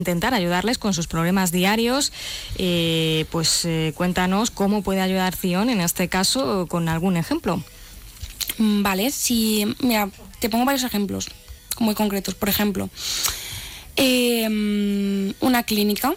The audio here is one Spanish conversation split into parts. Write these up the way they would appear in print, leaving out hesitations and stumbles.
intentar ayudarles con sus problemas diarios. Cuéntanos cómo puede ayudar Zion en este caso con algún ejemplo. Vale, mira, te pongo varios ejemplos muy concretos. Por ejemplo, una clínica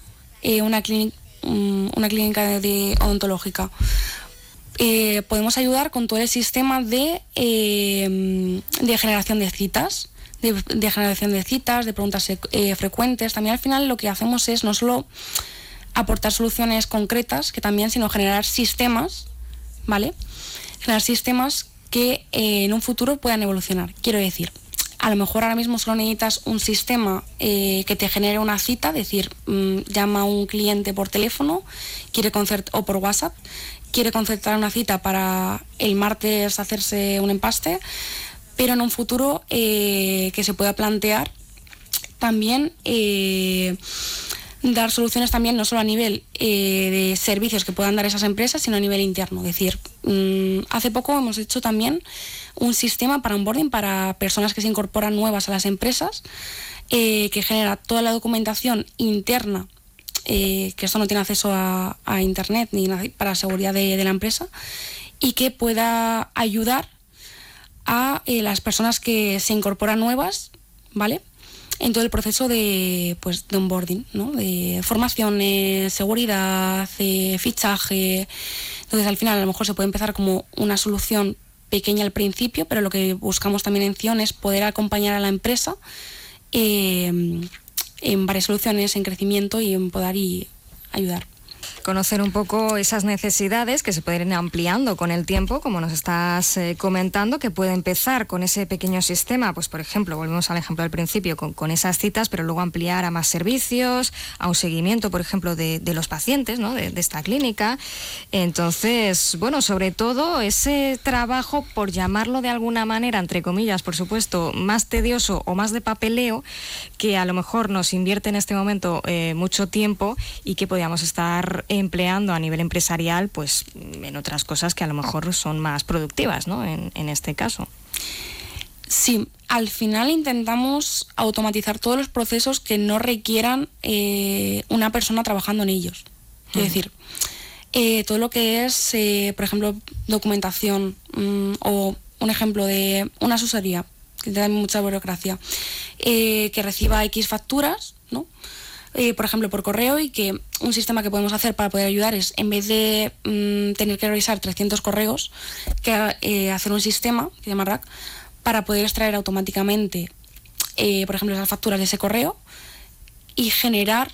odontológica. Podemos ayudar con todo el sistema de generación de citas. De generación de citas, de preguntas frecuentes. También al final lo que hacemos es no solo aportar soluciones concretas, que también, sino generar sistemas, ¿vale? Generar sistemas que en un futuro puedan evolucionar. Quiero decir, a lo mejor ahora mismo solo necesitas un sistema que te genere una cita, decir, llama a un cliente por teléfono o por WhatsApp, quiere concertar una cita para el martes hacerse un empaste, pero en un futuro que se pueda plantear también dar soluciones también no solo a nivel de servicios que puedan dar esas empresas, sino a nivel interno. Es decir, hace poco hemos hecho también un sistema para onboarding para personas que se incorporan nuevas a las empresas, que genera toda la documentación interna, que esto no tiene acceso a internet ni para la seguridad de la empresa, y que pueda ayudar a las personas que se incorporan nuevas, ¿vale?, en todo el proceso de onboarding, ¿no?, de formaciones, seguridad, fichaje. Entonces al final a lo mejor se puede empezar como una solución pequeña al principio, pero lo que buscamos también en Zion es poder acompañar a la empresa en varias soluciones, en crecimiento y en poder ayudar. Conocer un poco esas necesidades que se pueden ir ampliando con el tiempo, como nos estás comentando, que puede empezar con ese pequeño sistema, pues por ejemplo, volvemos al ejemplo del principio, con esas citas, pero luego ampliar a más servicios, a un seguimiento, por ejemplo, de los pacientes, ¿no?, de esta clínica. Entonces, bueno, sobre todo ese trabajo, por llamarlo de alguna manera, entre comillas, por supuesto, más tedioso o más de papeleo, que a lo mejor nos invierte en este momento mucho tiempo y que podríamos estar empleando a nivel empresarial, pues en otras cosas que a lo mejor son más productivas, ¿no?, en este caso. Sí, al final intentamos automatizar todos los procesos que no requieran una persona trabajando en ellos. Es decir, todo lo que es, por ejemplo, documentación, o un ejemplo de una asesoría, que te da mucha burocracia, que reciba X facturas, ¿no?, por ejemplo, por correo, y que un sistema que podemos hacer para poder ayudar es, en vez de tener que revisar 300 correos, hacer un sistema que se llama RAC para poder extraer automáticamente, por ejemplo, esas facturas de ese correo y generar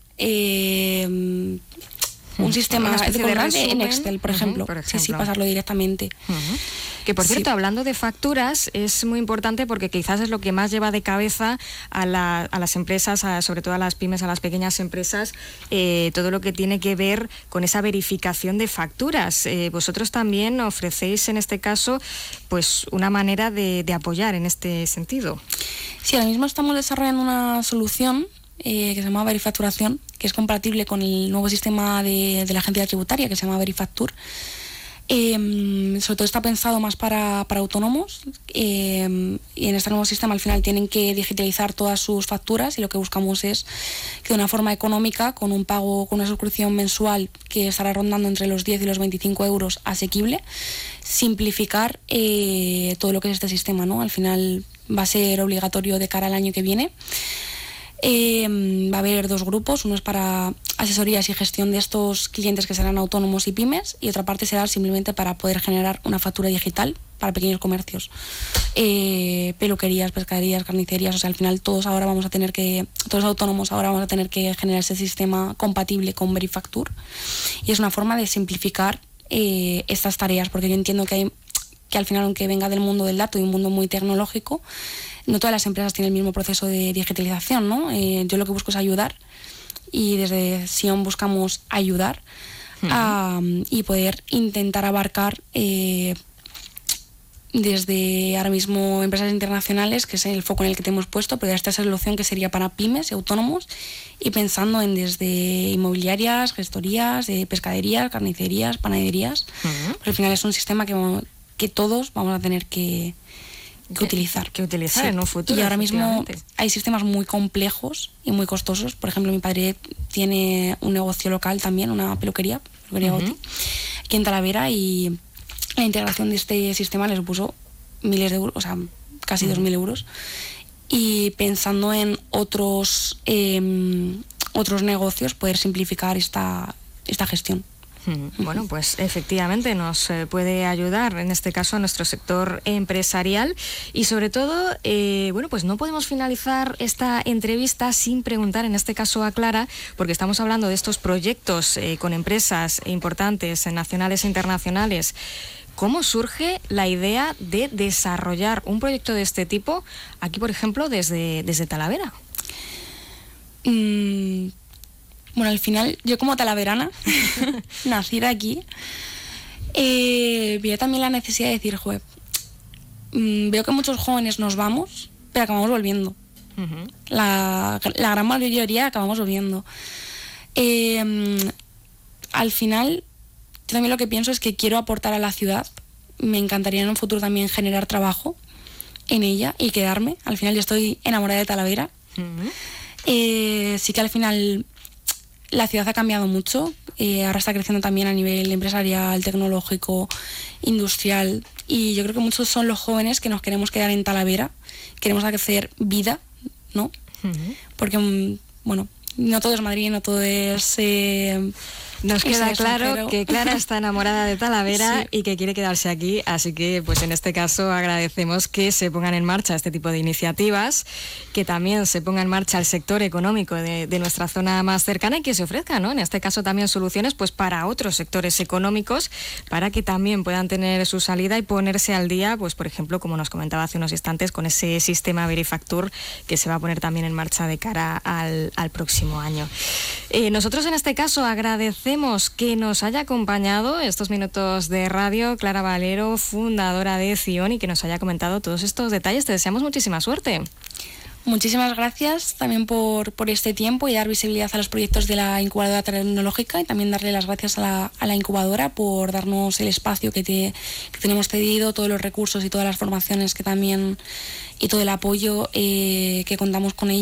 un sistema de resumen, en Excel, por ejemplo. Sí, pasarlo directamente. Que por cierto, hablando de facturas, es muy importante porque quizás es lo que más lleva de cabeza a las empresas, sobre todo a las pymes, a las pequeñas empresas, todo lo que tiene que ver con esa verificación de facturas. Vosotros también ofrecéis en este caso pues una manera de apoyar en este sentido. Sí, ahora mismo estamos desarrollando una solución que se llama Verifacturación, que es compatible con el nuevo sistema de la agencia tributaria, que se llama Verifactur. Sobre todo está pensado más para autónomos, y en este nuevo sistema al final tienen que digitalizar todas sus facturas, y lo que buscamos es que de una forma económica, con un pago, con una suscripción mensual que estará rondando entre los 10 y los 25 euros asequible, simplificar todo lo que es este sistema, ¿no? Al final va a ser obligatorio de cara al año que viene. Va a haber dos grupos, uno es para asesorías y gestión de estos clientes que serán autónomos y pymes, y otra parte será simplemente para poder generar una factura digital para pequeños comercios, peluquerías, pescaderías, carnicerías. O sea, al final todos los autónomos ahora vamos a tener que generar ese sistema compatible con Verifactur, y es una forma de simplificar estas tareas, porque yo entiendo que al final, aunque venga del mundo del dato y un mundo muy tecnológico, no todas las empresas tienen el mismo proceso de digitalización, ¿no? Yo lo que busco es ayudar, y desde Zion buscamos ayudar y poder intentar abarcar desde ahora mismo empresas internacionales, que es el foco en el que te hemos puesto, pero esta es la solución que sería para pymes y autónomos, y pensando en desde inmobiliarias, gestorías, pescaderías, carnicerías, panaderías. Pero al final es un sistema que todos vamos a tener que que utilizar. En un futuro. Y ahora mismo hay sistemas muy complejos y muy costosos. Por ejemplo, mi padre tiene un negocio local también, una peluquería Goti, aquí en Talavera, y la integración de este sistema les puso miles de euros, o sea, casi 2.000 euros. Y pensando en otros negocios, poder simplificar esta gestión. Bueno, pues efectivamente nos puede ayudar en este caso a nuestro sector empresarial y sobre todo, bueno, pues no podemos finalizar esta entrevista sin preguntar en este caso a Clara, porque estamos hablando de estos proyectos con empresas importantes, nacionales e internacionales. ¿Cómo surge la idea de desarrollar un proyecto de este tipo aquí, por ejemplo, desde Talavera? Bueno, al final, yo como talaverana, nacida aquí, veo también la necesidad de decir, veo que muchos jóvenes nos vamos, pero acabamos volviendo. La gran mayoría acabamos volviendo. Al final, yo también lo que pienso es que quiero aportar a la ciudad. Me encantaría en un futuro también generar trabajo en ella y quedarme. Al final yo estoy enamorada de Talavera. Sí que al final la ciudad ha cambiado mucho, ahora está creciendo también a nivel empresarial, tecnológico, industrial, y yo creo que muchos son los jóvenes que nos queremos quedar en Talavera, queremos hacer vida, ¿no? Porque, bueno, no todo es Madrid, no todo es... Nos queda claro que Clara está enamorada de Talavera y que quiere quedarse aquí, así que pues en este caso agradecemos que se pongan en marcha este tipo de iniciativas, que también se ponga en marcha el sector económico de nuestra zona más cercana y que se ofrezcan, ¿no? En este caso también soluciones pues para otros sectores económicos, para que también puedan tener su salida y ponerse al día, pues por ejemplo, como nos comentaba hace unos instantes, con ese sistema Verifactur que se va a poner también en marcha de cara al próximo año. Nosotros en este caso agradecemos que nos haya acompañado estos minutos de radio Clara Valero, fundadora de Zion, y que nos haya comentado todos estos detalles. Te deseamos muchísima suerte. Muchísimas gracias también por este tiempo y dar visibilidad a los proyectos de la incubadora tecnológica, y también darle las gracias a la incubadora por darnos el espacio que tenemos cedido, todos los recursos y todas las formaciones que también, y todo el apoyo que contamos con ellos.